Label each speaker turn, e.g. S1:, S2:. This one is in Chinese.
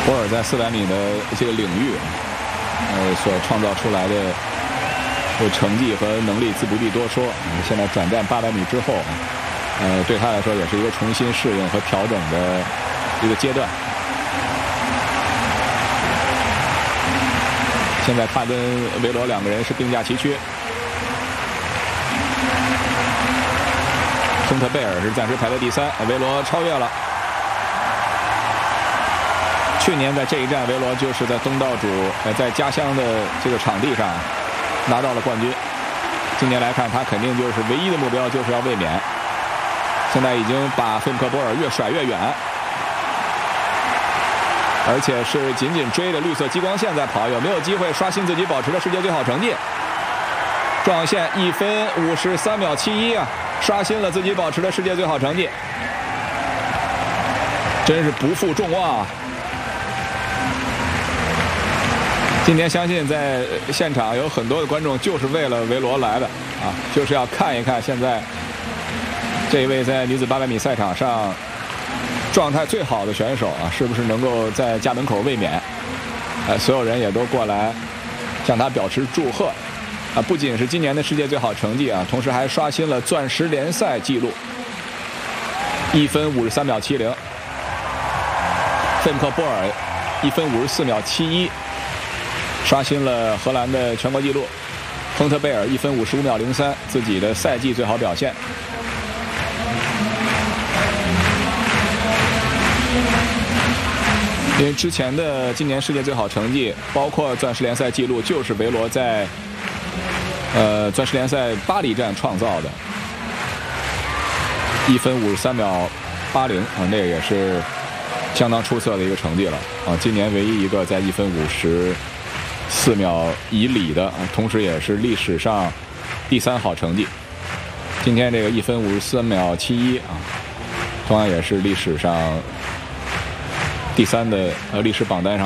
S1: 博尔在400米的这个领域，所创造出来的这成绩和能力自不必多说。现在转战800米之后，对他来说也是一个重新适应和调整的一个阶段。现在他跟维罗2个人是并驾齐驱，亨特贝尔是暂时排在第3，维罗超越了。去年在这一站，维罗就是在东道主在家乡的这个场地上拿到了冠军。今年来看，他肯定就是唯一的目标就是要卫冕。现在已经把费姆克博尔越甩越远，而且是紧紧追着绿色激光线在跑，有没有机会刷新自己保持的世界最好成绩？撞线1分53秒71啊，刷新了自己保持的世界最好成绩，真是不负众望啊！今天相信在现场有很多的观众就是为了维罗来的啊，就是要看一看现在这一位在女子800米赛场上状态最好的选手啊，是不是能够在家门口卫冕？所有人也都过来向他表示祝贺啊！不仅是今年的世界最好成绩啊，同时还刷新了钻石联赛纪录，1分53秒70。费姆克波尔1分54秒71，刷新了荷兰的全国纪录。亨特贝尔1分55秒03，自己的赛季最好表现。因为之前的今年世界最好成绩，包括钻石联赛纪录，就是维罗在钻石联赛巴黎站创造的，1分53秒80啊，那个也是相当出色的一个成绩了啊。今年唯一一个在1分54秒以里的啊，同时也是历史上第3好成绩。今天这个1分54秒71啊，同样也是历史上第3的历史榜单上。